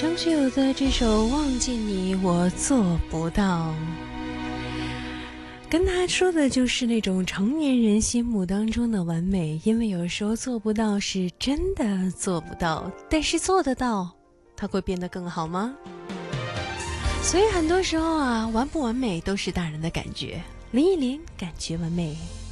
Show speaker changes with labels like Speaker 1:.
Speaker 1: 张学友的这首《忘记你我做不到》，跟他说的就是那种成年人心目当中的完美，因为有时候做不到是真的做不到，但是做得到，它会变得更好吗？所以很多时候啊，完不完美都是大人的感觉。林忆莲感觉完美。